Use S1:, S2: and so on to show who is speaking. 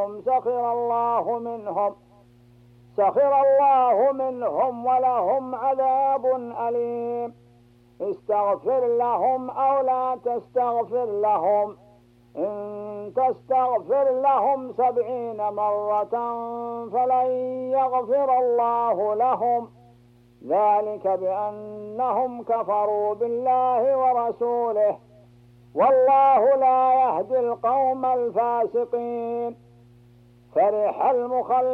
S1: سخر الله منهم ولهم عذاب أليم. استغفر لهم أو لا تستغفر لهم، إن تستغفر لهم 70 مرة فلن يغفر الله لهم، ذلك بأنهم كفروا بالله ورسوله، والله لا يهدي القوم الفاسقين. فرح